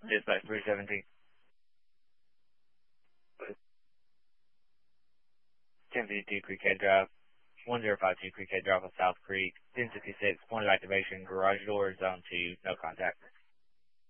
Dispatch 317. 1052 Creekhead Drive. 1052 Creekhead Drive on South Creek. 1066, point of activation, garage door, zone 2, no contact.